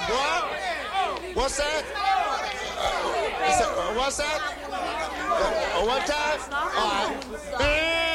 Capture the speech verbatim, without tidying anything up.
What? What's that? Is that- uh, What's that? Uh, One time? All right.